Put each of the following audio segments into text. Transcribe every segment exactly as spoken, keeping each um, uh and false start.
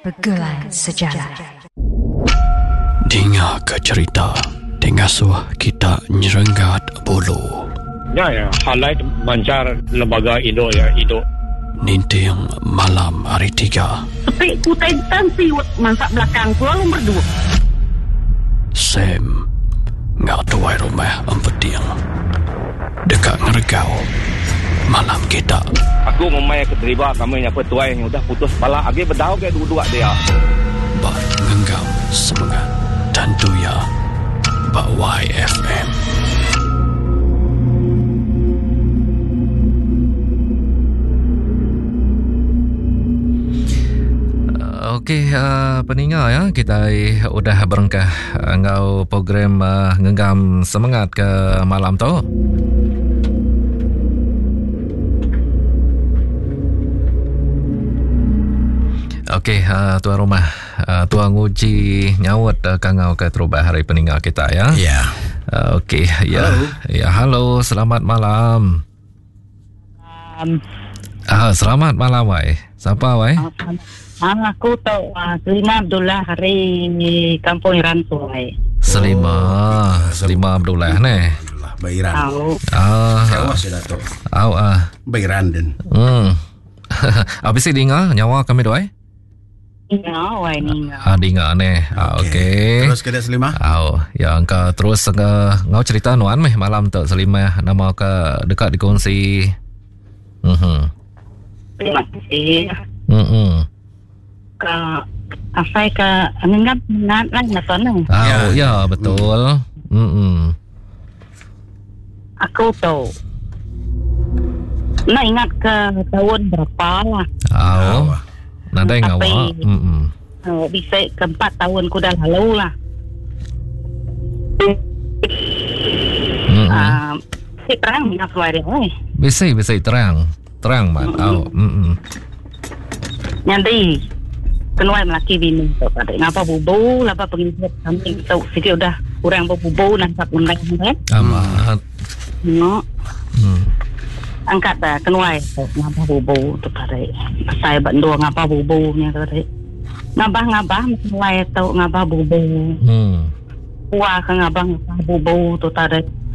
Pergulai Sejarah. Dengar ke cerita dengan suah kita nyerenggat bulu. Ya, ya. Highlight bancar lembaga Indo ya, Indo. Ninting malam hari tiga. Tapi kutai tansi masak belakang ku lalu berdua. Sam ngak tuai rumah empeting. Dekat ngeregau malam kita. Aku memang keterlibat kami nyapa tuai yang udah putus kepala. Agi berdau ke dua-dua dia. Bak genggam semangat dan tuya Bak Y F M. Okey, uh, pendengar ya, kita udah berengkah uh, ngau program uh, ngenggam semangat ke malam tu. Okey, uh, tuan rumah, uh, tuan uji nyawut uh, kangau ke terubah hari pendengar kita ya. Ya. Uh, Okey, ya. Halo. Ya, halo, selamat malam. Um, Ah, selamat malam wai. Siapa wai? Ah, aku tahu uh, Selina Abdullah hari Kampung Rantuai. Selima, Selima Abdullah ni. Alhamdulillah, Bairan. Tahu. Ah, Jawa saya Dato'. au ah. Bairan din. Hmm. Habis ni dengar nyawa kami doai? Ya, wai ni. Ah, dengar ni. Ah, okey. Terus ke dia Selima? Au, yang ke terus ke ngau cerita nuan meh malam tu Selima nama ke dekat dikongsi. Mhm. Terima kasih. Mhm. Ke asai ke ngenggap mengat lah na sana. Au, Ya. ya betul. Mhm. Aku tahu. Nak ingat ke tahun berapa lah. Au. Nandai Tapi- ngawa. Mhm. Oh, bisa ke empat tahun ku dah lalu lah. Mhm. Ah, si perang nak keluar dia. Eh. Bisa bisa terang. Terang mat. Au. Mhm. Nanti kenuai melaki bini tu pada ngapa bubu lapa pengikut kami tahu sikit udah kurang bubu nampak undang kan Amat. no Hmm. angkat dah kenuai tu ngapa bubu tu pada saya bandu ngapa bubunya tu pada ngabah ngabah kenuai tahu ngapa bubu Hmm. wah ke ngabah ngapa bubu tu pada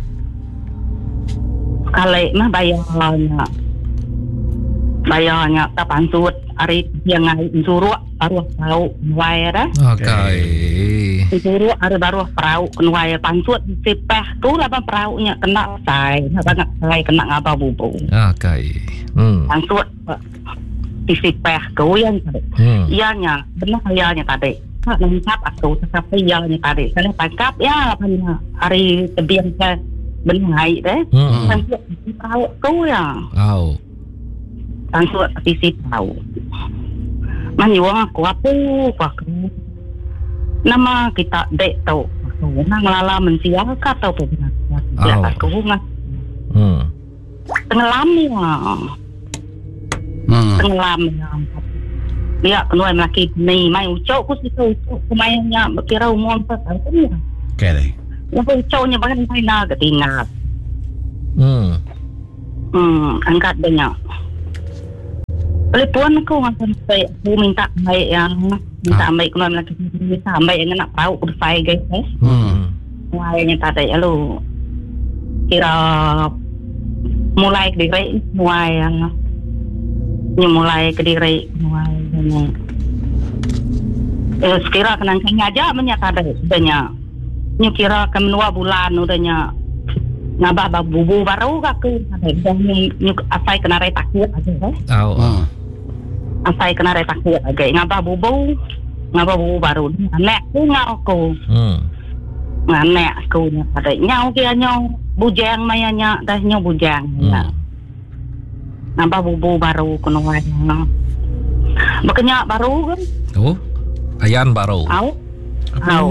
kali mah bayarnya bayarnya tak pansut hari yang ngai suruh arwah tahu nuai dah Okey. suruh hari baru perahu nuai pansut sipeh tu lah perahunya kena sai banyak sai kena ngapa bubu Okey. Hmm. pansut sipeh kau yang tadi Hmm. ianya benar ianya tadi tak lengkap aku tetapi ianya tadi saya tangkap ya lapanya hari tebiang ke benai deh Hmm. pansut perahu tu ya Au. pansut sisi tahu manyuang aku apa aku nama kita dek tahu aku nang lala mensial ka tahu pun ya Oh. aku ngah Hmm. tenggelam ya Hmm. tenggelam ya dia kenuai melaki ni mai ucap ku situ ucap kumainnya kira umum tak tahu ya Okey deh. yang ucapnya bahkan mai na ketinggal Hmm. hmm angkat banyak Telepon aku macam saya aku minta baik yang minta baik keluar lagi minta baik yang nak tahu ke saya guys eh. Hmm. Mulainya tadi lalu kira mulai ke diri mulai yang ni mulai ke diri mulai yang eh sekira kenang kanya aja menyata tadi sebenarnya ni kira ke dua bulan udahnya ngabah bubu baru aku ada ni ni asai kena re takut aja eh. Au. Hmm. Asai kena re takut agak ngapa bubu ngapa bubu baru nek ku ngau ku Hmm. nek ku nya ada nyau kia nyau bujang mayanya dah nyau bujang ya ngapa bubu baru kuno wanya makanya baru kan Oh. Ayan baru. au au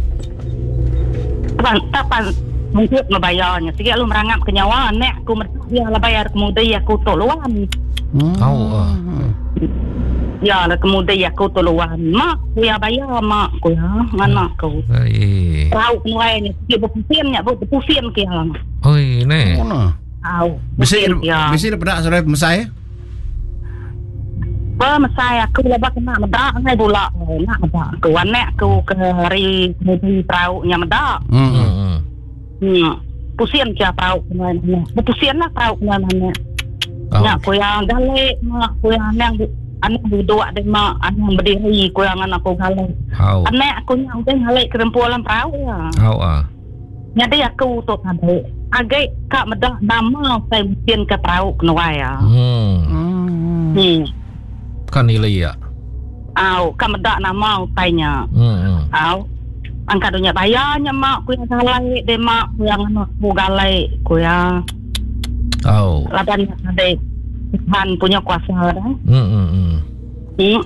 tapan tapan mungkin ngebayarnya sikit lu merangap ke nyawa nek ku dia lah bayar kemudian aku toluan Au. ah. ya lah kemudian aku toluan mak ku ya bayar mak ku ya mana ku Ai. tahu kenuainya sikit berpusingnya berpusing ke lang Oi, ne. Mana? au Bisa pusing, ya bisa pada sore mesai. Ba masai aku lebak nak medak ngai pula. Nak medak aku anak aku ke hari kemudian perahu nya medak. Hmm. Hmm. Hmm. Pusian kia perahu kena mana. Pusian lah perahu kena mana. Oh. Nak aku yang galak, mak aku yang anak anak duduk ada mak anak berdiri aku yang anak aku galak. Au. Anak aku yang kan galak kerempuan perahu ya. Au ah. Jadi aku tu tadi agak kak medak nama saya pusian ke perahu kena ya. Hmm. Hmm. Kan nilai ya. Au, kak medak nama tanya. Hmm. Au. Angkat dunia bayarnya mak ku yang galai de mak ku yang anak ku galai ku yang Au. laban ada Tuhan punya kuasa dah. Hmm. Hmm. Hmm.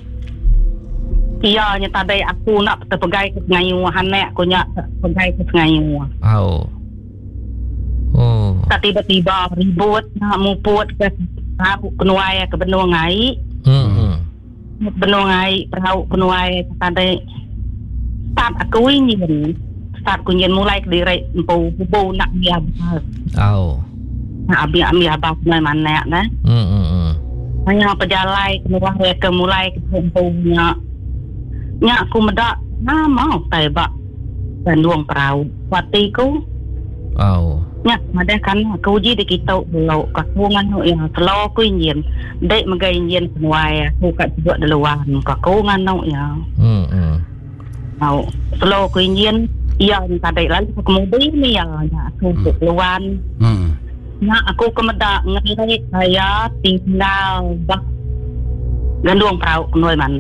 Iya nya tadi aku nak terpegai ke ngayu hanek ku nya terpegai ke ngayu. Au. Oh. Tak tiba-tiba ribut nak muput ke aku kenuai ke benua ngai. Hmm. Benua ngai perahu kenuai tadi start aku ini start ku nyen mulai ke diri empu bubu nak dia abah. Au. Nak abi ami abah mulai mana dah. Hmm. Hmm. Hanya pejalai keluar ke mulai ke empunya. Nya aku medak nama tai bak banduang perahu. Watiku Au. nya ada kan aku uji di kita belau kakungan no yang selo ku nyen. Dek magai nyen semua ya. Aku kat buat deluan kakungan no ya. Hmm. Hmm. Mau selo ku nyen iya tadi lagi aku mobil ni ya aku deluan. Hmm. Nah, aku kemedak ngelai saya tinggal bak ganduang perahu kenoi mana.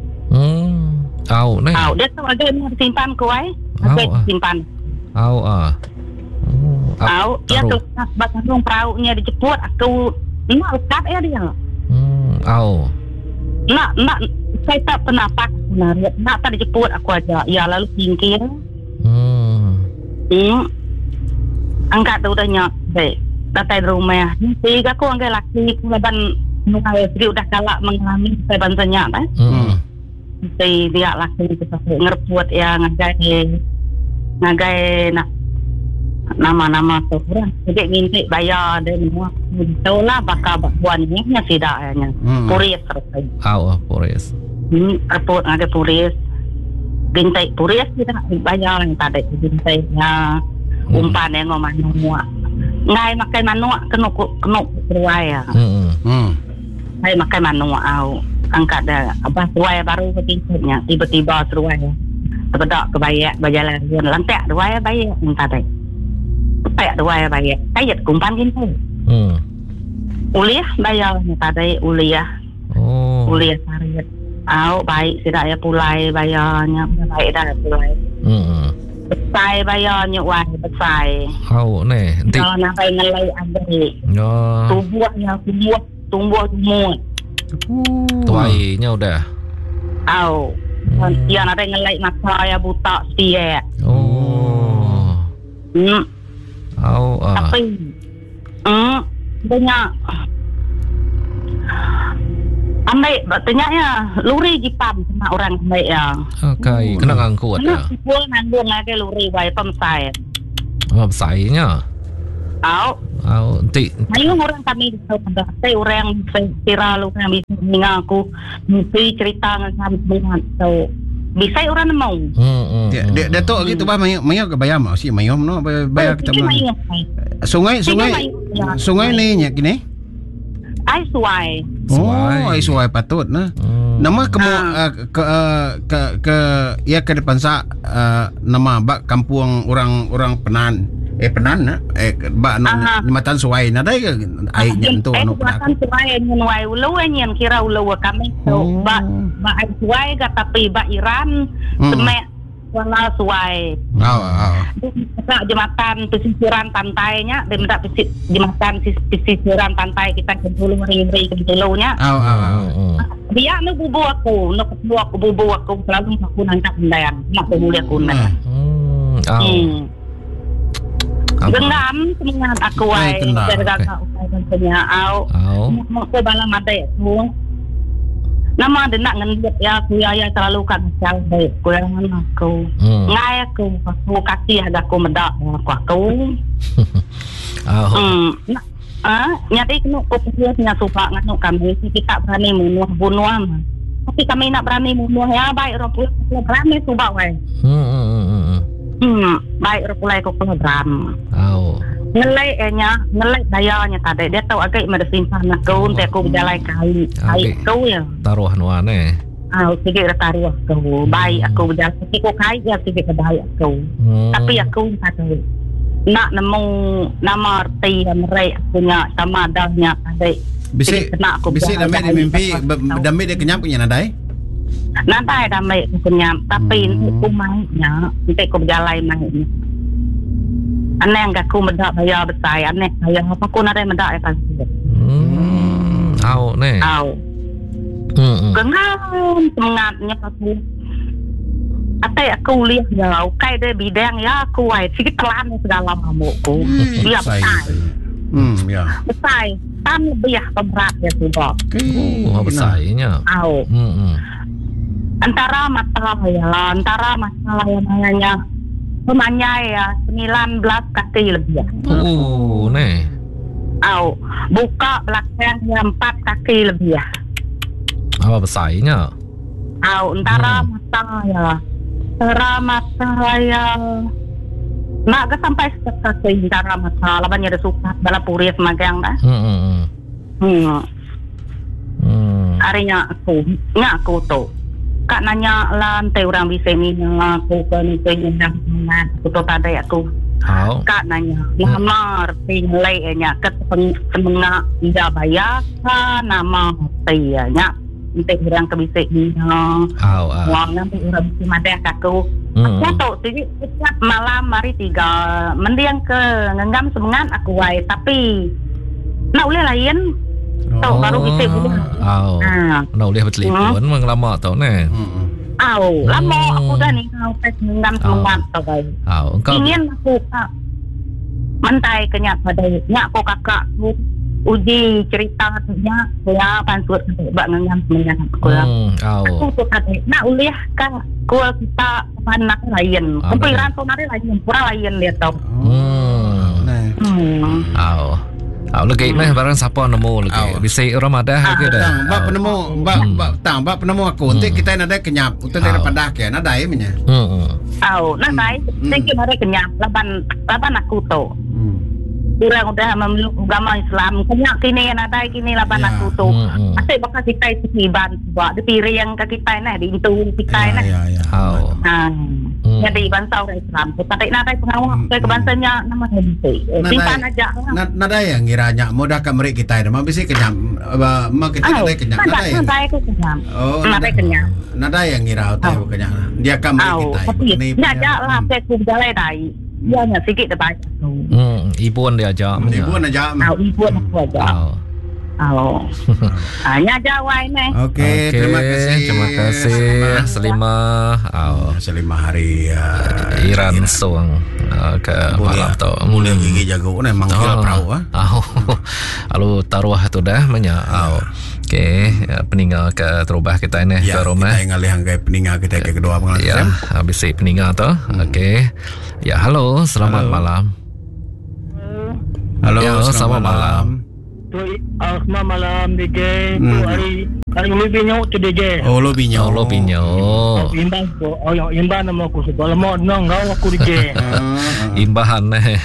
Hmm. Au ni. Au, dia tu ada ni simpan ku ai. Au, Ada ah. simpan. Au ah. Oh, Au, dia tu bak ganduang perahu nya dijemput aku nak lekat ya dia. Hmm. Au. Nak nak saya tak pernah pak sebenarnya. Nak tak dijemput aku aja. Ya lalu singkir. Hmm. Hmm. Angkat tu dah nyak. Baik. Datang rumah. Nanti aku angkat laki leban mulai dia udah kalah mengalami saya bantunya kan. Hmm. Si dia laki itu ngerpuat ya ngagai ngagai nak nama-nama tu kurang. Jadi minta bayar dan semua. Tahu lah bakal buannya tidak hanya. Hmm. Puris terus. Au, Boris. Hmm, report ngagai puris. Minta puris kita bayar yang tadi minta ya umpan yang ngomong semua. Ngai makai manua kena kena ruai ya. Hmm. Hmm. Ngai makai manua au. Angkat dah abah ruai baru ketingkatnya tiba-tiba ruai. Terbedak ke bayak berjalan lantak ruai bayak minta tadi. Bayak ruai bayak. Kayat kumpan gitu. Hmm. Uliah bayar minta tadi uliah. Oh. Uliah sariat. Au baik sudah ya pulai bayarnya baik dah pulai. Hmm. Besai bayarnya wah besai. Au ni. Nanti. Kalau nak bayar ngelai adik. Ya. Tubuhnya tumbuh tumbuh semua. Tuainya udah. Au. Hmm. Dia nak ngelai mata ya buta setia. Oh. Hmm. Au ah. Tapi hmm banyak. Ambil bertanya ya luri jipam sama orang ambil ya. Okay, kena ngangkut ya. Nak pukul nanggung lagi luri wai pemsai. Oh, besarnya. Au. Au, nanti. Mayu orang kami tahu pada saya orang kira lu yang bisa mengaku mesti cerita dengan dengan tahu bisa orang mau. Hmm, hmm. Dia dia Datuk gitu bah mayo mayo ke bayar mak si mayo no bayar kita mah. Sungai sungai sungai ni nya kini. Ai suai. Oh, ai suai patut nah. Hmm. Nama kamu uh, ke uh, ke ke ya ke depan sa uh, nama bak kampung orang orang Penan. Eh Penan na eh bak na matan suai na dai ai nya tu anu Penan. Matan suai nyen wai ulo nyen kira ulo kami tu ba ba ai suai ga tapi ba Iran semek wala suai. Oh, oh. Kita jembatan pesisiran pantainya, dan tidak jembatan pesisiran pantai kita ke Pulau Meri-Meri ke Pulau-nya. Oh, oh, oh. Dia nu bubu aku, nu bubu aku bubu aku selalu aku nangkap undayan, nak boleh aku undayan. Hmm. Oh. Genggam semangat aku ai, bergagak ukai punya au. Au. Mau ke balam ada tu. Nama dia nak ngendut ya, aku ya selalu kan baik, aku yang mana aku. Hmm. Ngai aku, aku kasih ada aku medak aku aku. Oh. Hmm. Nak ah, nyari kena kopinya suka nganu kami kita berani bunuh bunuh tapi kami nak berani bunuh ya baik orang pula berani suka weh. Hmm hmm hmm. Hmm, baik orang pula kau program. Oh. Ngelai nya, ngelai dayanya tadi dia tahu agak medesin sana kau untuk aku berjalan kali. Baik kau ya. Taruh nuane. Ah, sikit taruh kau. Baik aku berjalan sikit kau kait ya sikit kedai aku. Tapi aku tak tahu. Nak nemu nama arti mereka punya sama adanya tadi. Bisik, bisik damai dia mimpi, damai dia kenyap punya nadai? Nadai damai kenyap, tapi aku mainnya, nanti aku berjalan mainnya. Aneh yang aku mendak bayar besar, aneh bayar apa aku nadai mendak ya pasti. Hmm, au ne. Au. Hmm. Genggam semangatnya aku. Atai aku lihat ya, kai dia bidang ya aku wai sikit telan segala mamukku. Dia besar. Hmm, ya. Besar. Tan lebih berat ya tu bok. Oh, besarnya. Au. Hmm. Antara masalah ya, antara masalah yang namanya pemanyai ya sembilan belas kaki lebih. Oh, ne. Au. Buka belakang yang empat kaki lebih. Apa besarnya? Au, antara hmm. masalah ya. Antara masalah ya. Nak ke sampai sekitar antara masalah banyak ada suka bala puri semagang dah. Hmm. Hmm. Hmm. Hmm. Harinya aku, nya aku tu. Kak nanya lantai orang bisa ni aku kan pengen nak aku tu tadi aku. Au. Kak nanya lamar tinggalai nya ke semengak dia bayar nama saya nya untuk orang ke bisa ni. Au. Wang nanti orang bisa madah aku. Aku tahu sih setiap malam hari tiga mendiang ke ngenggam semangat aku wai tapi nak boleh lain. Tahu baru bisa bunuh. Au. Nak boleh bertelefon mengelama tau ne. Au, lama aku dah ni kau tes ngenggam semangat tau guys. Au, engkau ingin aku kak mentai kenyak pada nyak aku kakak tu uji cerita nya saya pansut bak ngenggam semangat aku. Au. Aku tu kata nak boleh kan kau kita panak lain. Kumpulan tu nari lain, pura lain dia tahu. Hmm. Hmm. Au. Au lagi meh barang siapa nemu lagi. Bisa orang madah lagi dah. Bak penemu, bak bak tang bak penemu aku. Untuk kita nadai kenyap, untuk dari padah ke nadai punya. Hmm. Au, nadai. Tinggi nadai kenyap. Laban laban aku tu. Orang udah memeluk agama Islam. Kenyak kini nadai kini laban aku tu. Asyik bakal kita itu iban buat di piring ke kita nah di itu kita nah. Ya ya. Au. Ha. Jadi bangsa orang Islam. Tapi nadai pengawal ke kebangsanya nama Nabi. Simpan aja. Nadai yang ngiranya mudah ke mereka kita dah. Mabisi kenyap. Mak kita nadai kenyap. Nadai. Nadai aku kenyap. Oh, nadai kenyap. Nadai yang ngira tahu kenyap. Dia kan mereka kita. Tapi ada lah aku berjalan dai. Dia hanya sikit dah baik. Hmm, ibuan dia aja. Ibuan aja. Au, ibuan aku aja. Au. Hanya jawai ni. Okey, terima kasih. Terima kasih. Selima. Au. Selima hari Iran suang ke malam tu. Mulai gigi jago memang kira perahu ah. Au. Lalu taruh tu dah banyak. Au. Okey, peninggal ke terubah kita ini ke rumah. Kita ngalih anggai peninggal kita ke kedua pengalas. Ya, habis peninggal tu. Okey. Ya, halo, selamat malam. Halo, ya, selamat, selamat malam. Tu selamat malam D J. Tu hari hari ini binyo tu D J. Oh, lo binyo. Oh, lo binyo. Imban ko. Oh, yang imban nama aku sebab lama nang kau aku D J. Imbahan eh.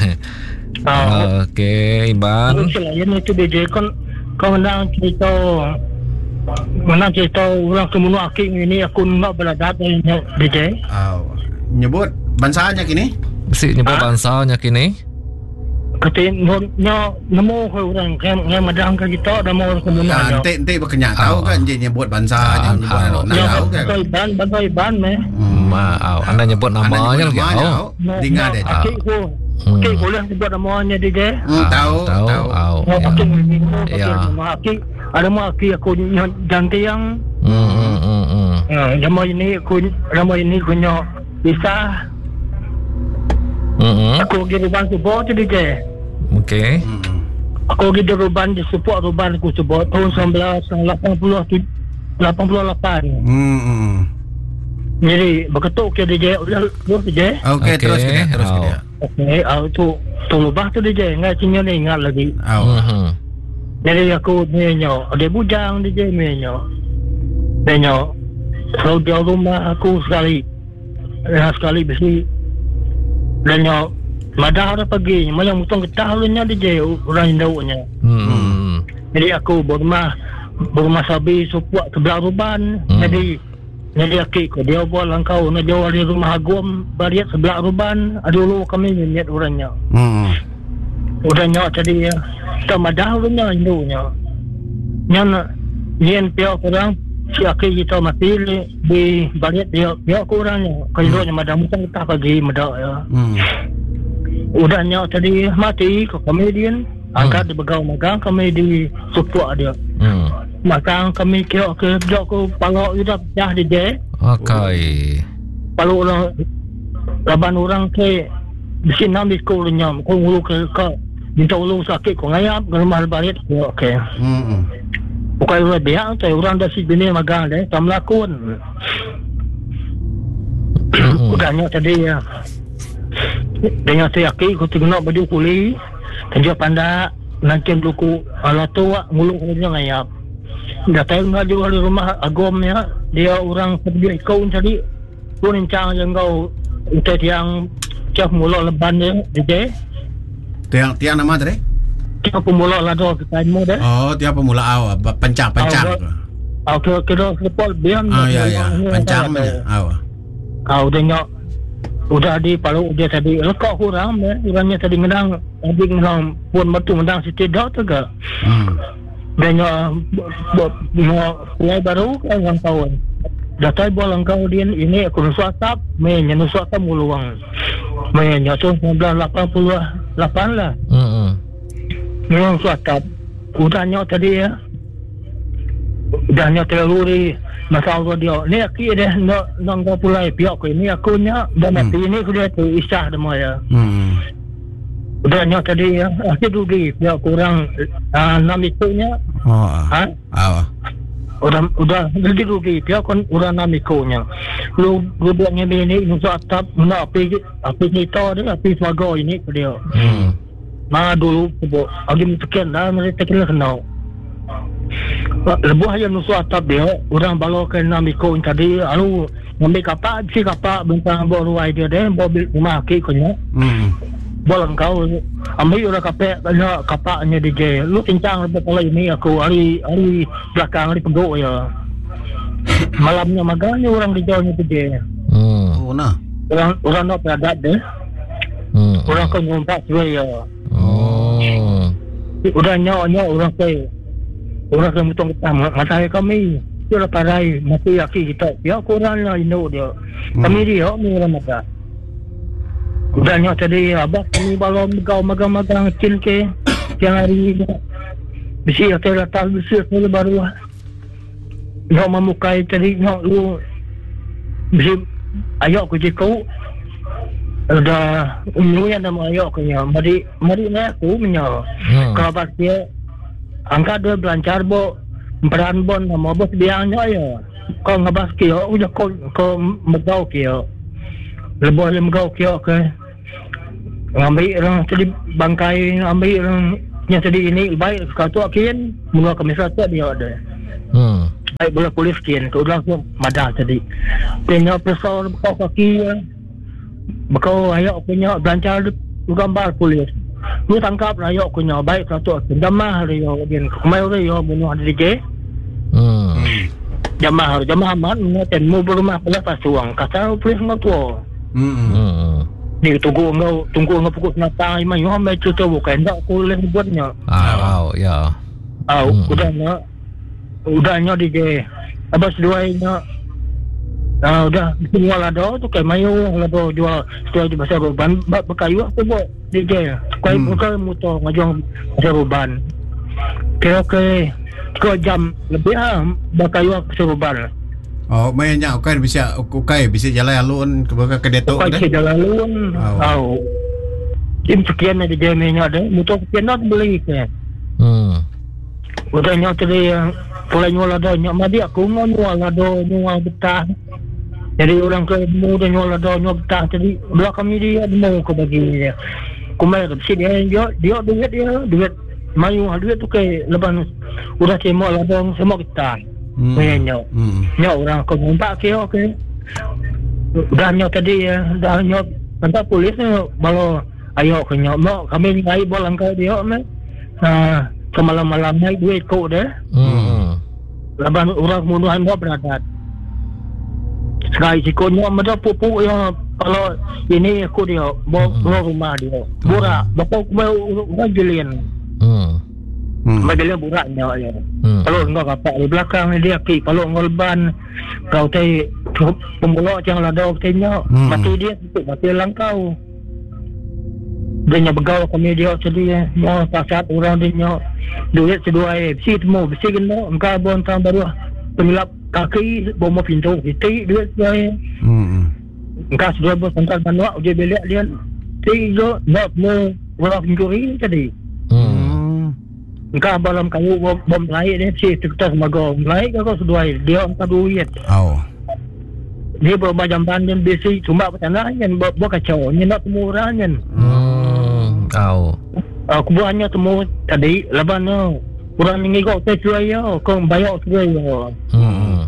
Okey, imban. Selain itu D J kan kau menang cerita menang cerita orang kemunuh akik ini aku nak belajar dari D J. Oh, nyebut bansanya kini? Mesti nyebut bansanya kini? Katanya nemu orang yang yang madang ke kita dan orang kemunuh. Nah, ente ente berkenyak tahu kan je nyebut bansanya nyebut nak tahu kan. Bantai ban, bantai ban meh. Mau, anda nyebut namanya lagi. Oh, dengar deh. Akik ko. Okey, boleh sebut namanya D J? Hmm, tahu, tahu. tahu. Okey, ya. Okey, ada mau akik aku janti yang. Hmm, hmm, hmm, hmm. Ya, nama ini aku, nama ini punya bisa. Hmm. Aku pergi ruban support D J. Okey. Aku pergi ruban di support ruban aku support tahun sembilan belas lapan puluh lapan puluh lapan. Hmm. Jadi begitu ke D J, udah terus D J. Okey, terus kita, terus kita. okey, au tu tu lubah tu dia ingat cinya ni ingat lagi. Oh. Mhm. Jadi aku ni nyo, ada bujang dia ni nyo. Dia nyo. Kalau dia rumah aku sekali. Ya sekali besi. Dan nyo madah dah pergi, malam mutong getah lunya dia orang indaunya. Hmm. Jadi aku berumah berumah sabi supuak sebelah ruban. Hmm. Jadi jadi akik ko dia buat langkau na dia di rumah agum bariat sebelah ruban. Dulu kami niat orangnya. Hmm. Orangnya tadi ya. Kita madah lunya indunya. Nyan nyen pihak orang si akik kita mati di bariat dia pihak orangnya. Kalau nya madah mutong getah pagi madah ya. Hmm. Udahnya tadi mati ke komedian angkat di begau magang kami di support dia. Hmm. Magang kami kira ke jok ku palok udah pecah di je. Okey. Palok orang laban orang ke di sini di sekolahnya ku ngulu ke ke minta ulu sakit ku ngayap ke rumah balik okey. Hmm. Bukan orang biar tu orang dah si bini magang deh tam lakon. Udahnya tadi ya. Dengan saya yakin aku tengok baju kuli kerja pandak nanti buku ala tua nguluk kerja ngayap dah tahu nggak juga di rumah agomnya dia orang pergi kau tadi pun encang yang kau itu yang cak muluk leban dia dia Tiang tiang nama tadi? cak pemuluk lah doh kita mau deh Oh, tiang pemula aw, pencang pencang. aku kira sepol biar Oh ya ya, pencang mana? Aw. kau tengok udah di palu dia tadi lekok kurang ya orangnya tadi ngedang tadi ngedang pun batu ngedang si tidak tu ke Hmm. dan mau mulai baru kan orang kawan dah tahu bolang kau dia ini aku nusu atap mainnya nusu atap muluang mainnya tu seribu sembilan ratus lapan puluh lapan lah Hmm. memang nusu atap udahnya tadi ya udahnya terluri masa Allah dia ni aku dah nak nak kau pulai pihak aku ini aku nya dah mati ini aku dah tu isah demo ya Hmm. udahnya tadi ya akhir rugi pihak kurang uh, enam itunya Oh. ha Aw. udah udah jadi rugi pihak kan orang enam itunya lu lu buatnya ini nusa atap nak api api kita dia api swaga ini ke dia Hmm. ma dulu sebut agi sekian dah mereka kena kenal lebuh yang nusu atap dia orang bawa ke namiko tadi lalu ngambil kapak si kapak bentang bawa ruai dia deh bawa rumah kaki konya Hmm. bolang kau ambil orang kapak kena kapaknya di je lu kencang lebih kalau ini aku hari hari belakang hari pegok ya malamnya maganya orang di jauhnya di je Hmm. Oh nah. orang orang nak beradat deh Hmm. orang kau ngumpat suai ya Oh. udah nyok-nyok orang ke orang ke mutong kita matahari kami dia parai mati yaki kita dia kurang lah indo dia kami dia ni orang mata udah nyok tadi abah kami bawa megau magang-magang kecil ke yang hari ni besi hotel atas besi hotel baru nyok memukai tadi nyok lu besi ayok ku jikau ada umurnya nama ayok ku nya mari mari na aku menyo Hmm. kalau pas dia angkat dia belancar bo peran bon nama bos biangnya ya kau ngabas kio udah kau kau megau kio lebih le megau kio ke ngambil orang tadi bangkai ambil orang yang tadi ini baik kau tu akin mula kami satu dia ada Hmm. baik bola polis kian tu udah tu madah tadi punya pesawat kau kaki ya bekau ayok punya belancar gambar polis lu tangkap ayok punya baik satu jamah dia dia kemarin dia bunuh di je Hmm. jamah jamah man ten mu berumah pula pasuang kata polis ngatu Hmm. Hmm. ni tunggu engkau tunggu engkau pukul senata mai yo mai tu bukan tak aku boleh buatnya Ah, ya. ah Hmm. udahnya udahnya di je abas duanya ah udah semua lado tu kayak mayu lado jual setelah di pasar Ruban berkayu aku buat di je kau Hmm. bukan motor ngajong pasar Ruban kira ke tiga jam lebih ah berkayu pasar Ruban Oh, mainnya okay bisa okay bisa jalan alun ke ke detok kau dah. ke jalan luan Oh. oh tim sekian ada jamnya ada motor sekian nak beli ke Hmm. udahnya tadi yang mulai nyual lado nyak madi aku ngonyual lado nyual betah Jadi orang ke demo dan nyol ada nyol betah. Jadi dua kami dia demo ke bagi dia. Kumai tu sini dia dia duit dia duit mayu duit tu ke leban udah cemok ladang semua kita. Hmm. Nyok. Hmm. Nyok orang ke ngumpak ke okey. Dah nyok tadi ya, dah nyok entah polis ni kalau ayo ke nyok mak kami ngai bolang ke dia meh. Ah, semalam-malam naik duit kau dah. Hmm. Leban orang munuhan buat beradat. Sekali sikonya ada pupuk yang kalau ini aku dia bawa mm-hmm. rumah dia burak bapak aku orang gilian hmm hmm gilian buraknya ya hmm. Kalau engkau kapak di belakang dia ki kalau ngolban kau tai pemulak yang lada tanya hmm. mati dia mati langkau dia nya begau kami dia sedih mau pasat orang dia duit sedua besi temu besi kena engkau bon tahun baru penilap kaki bom pintu itu duit saya hmm engkau sudah bersantai manuak dia belak dia tiga nak mau orang pencuri tadi hmm engkau balam kayu bom bom lain dia si kita semaga lain kau sudah dia engkau duit oh dia berubah jamban dan besi cuma bertanah yang buat kacau ni nak temu orang kan hmm oh aku buatnya temu tadi leban orang ni kau tak cuai kau bayar cuai hmm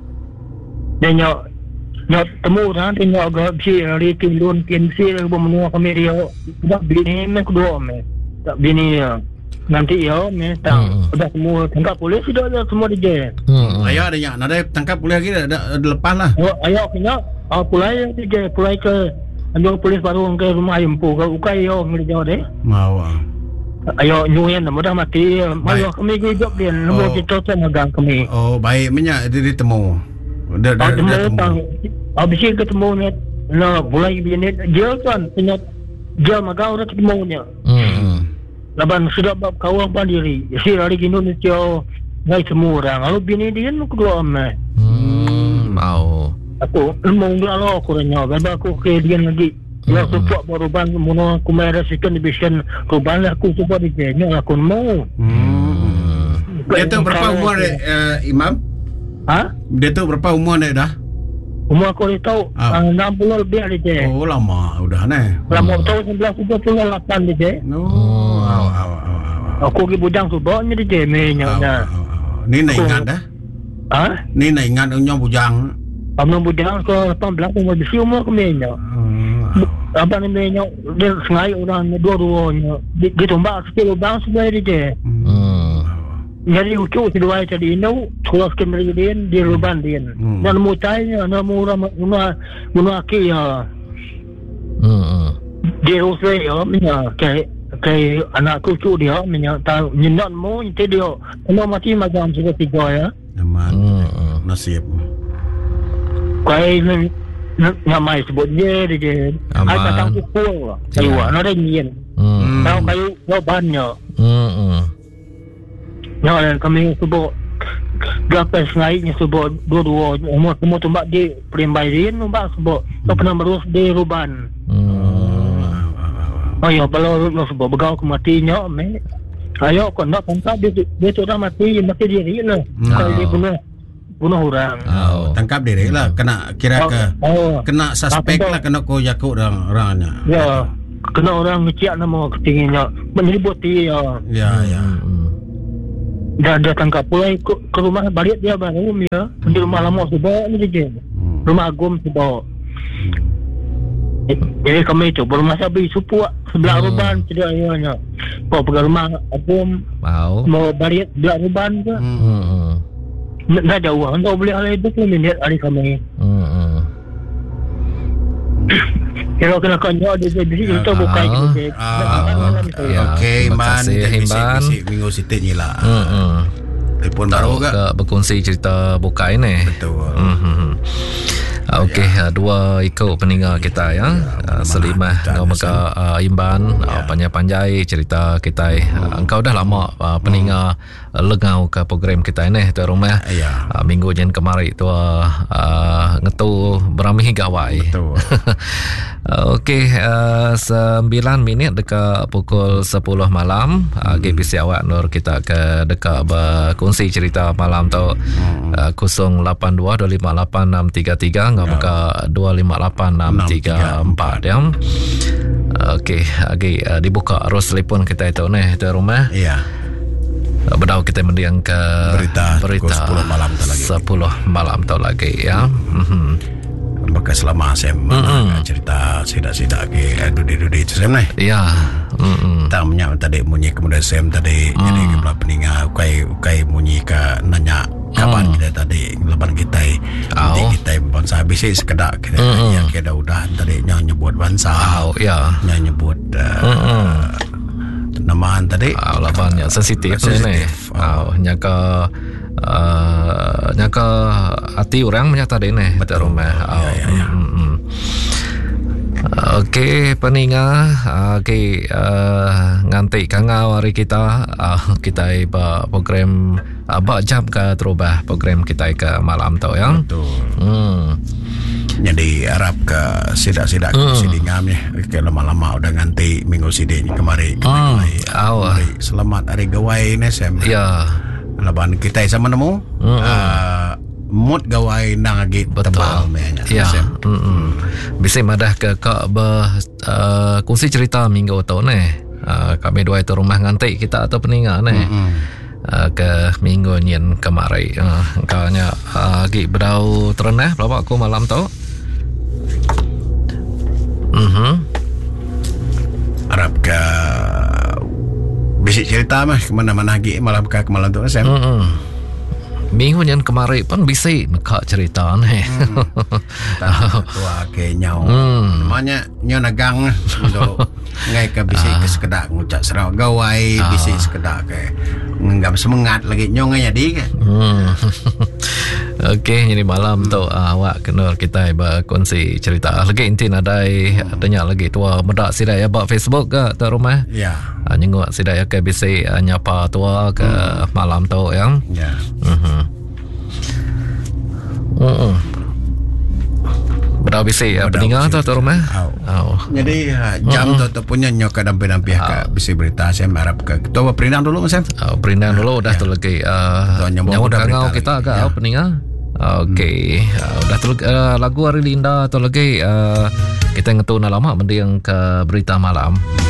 dia nyok nyok temu orang dia nyok agak bisi hari kilun kian bisi bom menua kami dia dah bini me kedua me tak bini ya nanti ya me tang dah semua tangkap polis sudah ada semua dia ayah ada yang ada tangkap polis lagi dah lepas lah ayah kena ah pulai dia pulai ke ambil polis baru ke rumah impu ke ukai yo ngeri jauh deh mau ayo nyuyen mudah mati mayo kami hidup dia nombor kita tenagang kami oh baik minyak dia ditemu dah dah temu habis ketemu ni nah mulai bini dia kan punya dia magau dah ketemunya hmm laban sudah bab kawan pandiri si hari Indonesia ngai semua orang lalu bini dia nu kedua amai hmm mau aku mau ngalo aku nya bab aku ke dia lagi ya support baruban mono aku mai second division ruban aku support dia nya aku mau hmm dia tu berapa umur Imam? Ha? Dia tu berapa umur dia dah? Umur aku dia tahu ah. enam puluh lebih dia. Oh lama udah ni. Lama hmm. tahun seribu sembilan ratus tujuh puluh lapan dia. Oh. Aw aw aw. Aku pergi bujang tu bawa ni dia menya. Ni nak ingat dah? Ha? Ni nak ingat nyong bujang. Abang bujang ke lapan belas umur besi umur ke menya. Hmm. Abang ni menya dia sengai orang dua-duanya. Dia tombak sekali bang sebelah dia. Hmm. Jadi ucu kedua tadi ini terus kemudian di ruban dia dan mutainya nama orang mana mana kia dia usai ya mana kayak kayak anak cucu dia mana tahu nyenat mau itu dia kalau mati macam sudah tiga ya aman nasib kayak nama sebut dia dia ada tang pukul kayu ada nyen tahu kayu banyak ya kami sebut gapai sengaja sebut dua-dua umur semua tumbak di perimbayan tumbak sebut tak pernah berus di ruban oh ya kalau lo sebut begau kematinya me ayo kau nak tangkap dia dia tu dah mati mati diri lah kalau dia bunuh bunuh orang oh, tangkap diri lah kena kira ke oh, kena suspek lah kena kau jakut orang orangnya ya kena orang ngeciak nama ketingginya menibuti ya ya ya dah dah tangkap pulai ke, ke rumah balik dia baru ya di rumah lama sebab ni je rumah agum sebab jadi kami tu berumah sabi supu sebelah ruban sedia ayahnya kau pergi rumah agum mau balik sebelah ruban ke nak jauh anda boleh alih dua puluh minit hari kami kalau kena kanya dia bisi kita buka kita. Okey, man. Bisi minggu sitik ni lah. Telefon baru ke berkongsi cerita buka ini. Betul. Okey, dua ikut peninggal kita ya. Selimah kau maka Imban panjang-panjang cerita kita. Engkau dah lama peninggal lengau ke program kita ini tuan rumah. Ya. Uh, minggu jen kemarin tu uh, ngetu beramih gawai. Betul. Okey, uh, sembilan minit dekat pukul sepuluh malam. Uh, G P C awak Nur kita ke dekat berkongsi cerita malam tu. Hmm. Uh, kosong lapan dua dua lima lapan enam tiga tiga ngah buka dua lima lapan enam tiga empat ya. Okey, lagi uh, dibuka arus telefon kita itu ni tuan rumah. Ya. Berdau kita mendiang ke berita, berita sepuluh malam tu lagi. sepuluh malam tu lagi ya. Mhm. Maka selama saya mm-hmm. cerita sidak-sidak ke dudi-dudi itu saya ni. Ya. Mm-hmm. Tak menyak tadi munyi kemudian saya tadi mm. jadi kepala peningat ukai ukai munyi ke nanya kapan mm. kita tadi leban kita nanti oh. kita bangsa bisik sekedak kita mm-hmm. yang kita udah tadi nyanyi nyebut bangsa. Oh ya. Nyanyi nyebut uh, mm-hmm. namaan tadi. Ah, laban yang sensitif ni. Oh, nyaka Uh, nyaka hati orang menyata deh nih betul rumah. Oh, ya, ya, ya. Mm-hmm. Okey peninga, okey uh, nganti kangau hari kita uh, kita iba program abak uh, jam ke terubah program kita ke malam tu ya. Betul. Hmm. Jadi harap ke sidak-sidak hmm. sidingam ya. Ke lama-lama udah nganti minggu siding kemarin. Hmm. Kemarin selamat hari gawai ni Sam. Ya. Laban kita sama nemu mm-hmm. uh, mood gawai nang lagi tebal mehnya. Ya. Hmm. Bisa madah ke kak ber uh, kongsi cerita minggu tu ni. Uh, kami dua itu rumah nganti kita atau peningat ni. Mm-hmm. Uh, ke minggu nyen kemarin. Uh, Kanya lagi uh, berdau terenah berapa aku malam tu. Mhm. Harap ke bisik cerita mah kemana-mana lagi malam ke malam tu Sam. Mm-hmm. Minggu yang kemarin pun bisik nak cerita ni. Hmm. Tua ke nyau. Hmm. Namanya nyau nagang untuk ngai ke bisik ah. ke sekedak ngucap serau gawai ah. bisik sekedak ke nggak semangat lagi nyau ngai jadi ke. Hmm. Okey, jadi malam hmm. tu uh, awak kenal kita berkongsi cerita. Lagi inti nadai hmm. adanya lagi tua medak sidai abak Facebook ke tu rumah. Ya. Uh, nyengok sidai ke bisik uh, nyapa tua ke hmm. malam tu yang. Ya. Mhm. Hmm. Berapa bisik ya peninggal tu tu rumah. Oh. Jadi uh, jam hmm. tu tu punya nyok kadang-kadang pihak oh. bisik berita saya harap ke ketua perindang dulu Mas. Oh, perindang dulu udah ya. Tu lagi uh, nyawa kangau kita ke ya. Peninggal. Okey, hmm. uh, udah tu uh, lagu hari Linda tu lagi uh, kita ngetu lama mendiang ke berita malam.